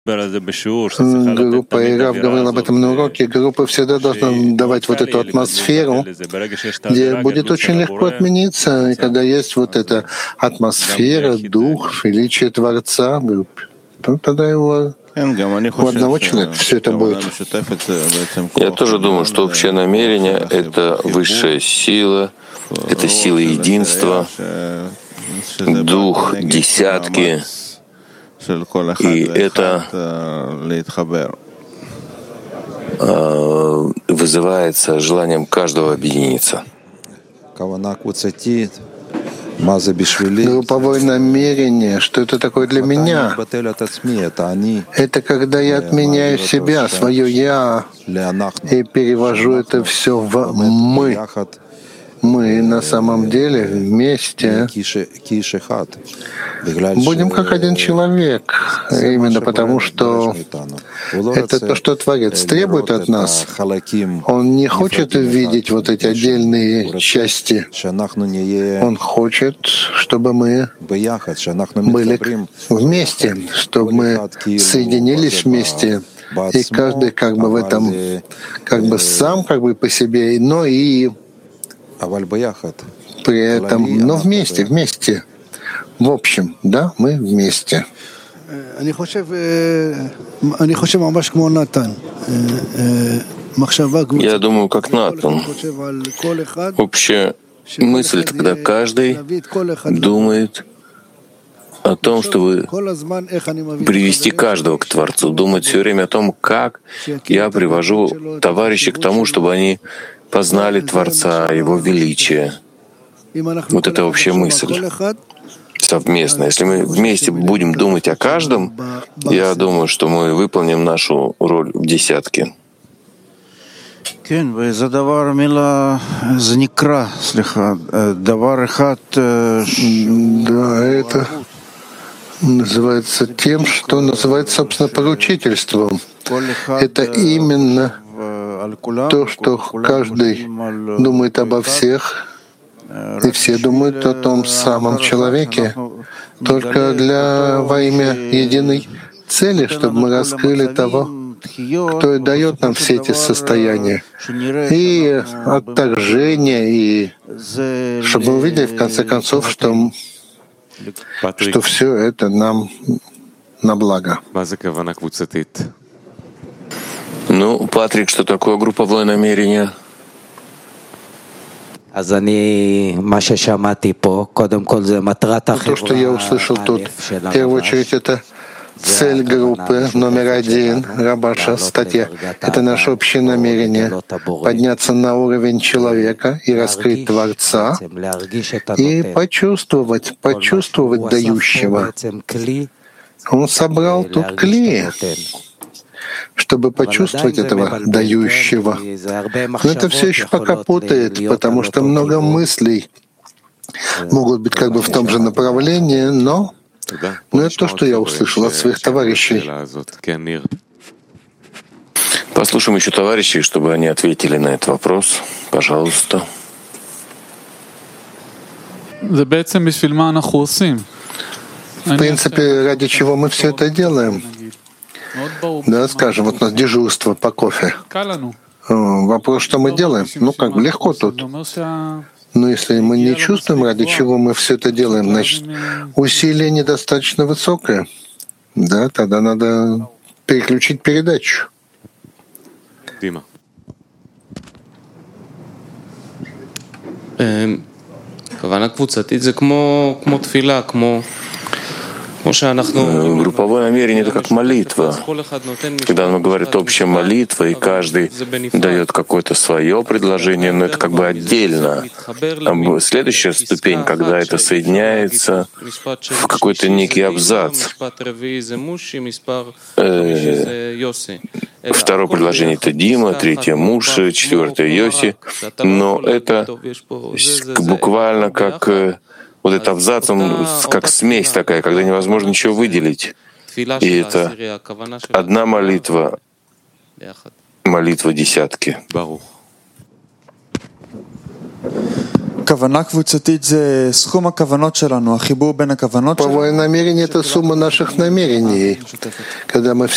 Группа Ирав говорила об этом на уроке. Группа всегда должна давать вот эту атмосферу, где будет очень легко отмениться. И когда есть вот эта атмосфера, дух, величие Творца, то тогда его у одного человека все это будет. Я тоже думаю, что общее намерение — это высшая сила, это сила единства, дух десятки, и это вызывается желанием каждого объединиться. Групповое намерение, что это такое для меня? Это когда я отменяю себя, свое «я», и перевожу это все в «мы». Мы на самом деле вместе будем как один человек, именно потому что это то, что Творец требует от нас. Он не хочет видеть вот эти отдельные части. Он хочет, чтобы мы были вместе, чтобы мы соединились вместе, и каждый как бы в этом, как бы сам, как бы по себе, но и при этом, но вместе, в общем, да, мы вместе. Я думаю, как Натан. Общая мысль, когда каждый думает о том, чтобы привести каждого к Творцу, думать все время о том, как я привожу товарищей к тому, чтобы они познали Творца, Его величие. Вот это общая мысль совместно. Если мы вместе будем думать о каждом, я думаю, что мы выполним нашу роль в десятке. Да, это называется тем, что называется, собственно, поручительством. Это именно то, что каждый думает обо всех, и все думают о том самом человеке, только во имя единой цели, чтобы мы раскрыли того, кто и дает нам все эти состояния, и отторжение, и чтобы мы увидели, в конце концов, что все это нам на благо. Ну, Патрик, что такое групповое намерение? То, что я услышал тут, в первую очередь, это цель группы номер 1, Рабаша, статья. Это наше общее намерение — подняться на уровень человека и раскрыть Творца, и почувствовать дающего. Он собрал тут кли, чтобы почувствовать этого дающего. Но это все еще пока путает, потому что много мыслей могут быть как бы в том же направлении, но это то, что я услышал от своих товарищей. Послушаем еще товарищей, чтобы они ответили на этот вопрос. Пожалуйста. В принципе, ради чего мы все это делаем? Да, скажем, вот у нас дежурство по кофе. Вопрос, что мы делаем? Как бы легко тут. Но если мы не чувствуем, ради чего мы все это делаем, значит, усилие недостаточно высокое. Да, тогда надо переключить передачу. Дима. כוונה קבוצתית זה כמו תפילה, Групповое намерение — это как молитва. Когда он говорит общая молитва, и каждый дает какое-то свое предложение, но это как бы отдельно. Следующая ступень, когда это соединяется в какой-то некий абзац. Второе предложение — это Дима, третье — Муша, четвертое — Йоси. Но это буквально как вот этот абзац, он как смесь такая, когда невозможно ничего выделить. И это одна молитва, молитва десятки. Групповое намерение — это сумма наших намерений, когда мы